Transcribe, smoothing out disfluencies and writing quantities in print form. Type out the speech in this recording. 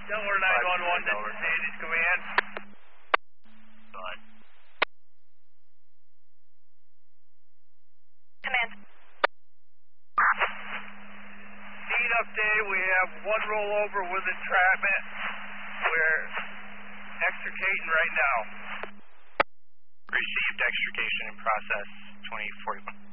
Delaware 911, this is Sandy's command. Go ahead. Command. Scene update, we have one rollover with entrapment. We're extricating right now. Received extrication in process 2041.